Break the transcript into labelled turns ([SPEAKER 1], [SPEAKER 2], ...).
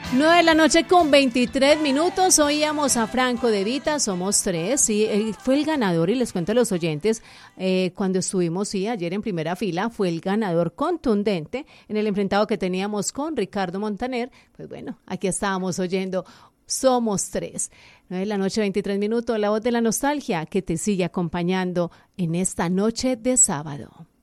[SPEAKER 1] 9:23 Oíamos a Franco De Vita, Somos Tres. Sí, él fue el ganador y les cuento a los oyentes, cuando estuvimos, ayer en primera fila, fue el ganador contundente en el enfrentado que teníamos con Ricardo Montaner. Pues bueno, aquí estábamos oyendo Somos Tres. 9:23, la voz de la nostalgia que te sigue acompañando en esta noche de sábado.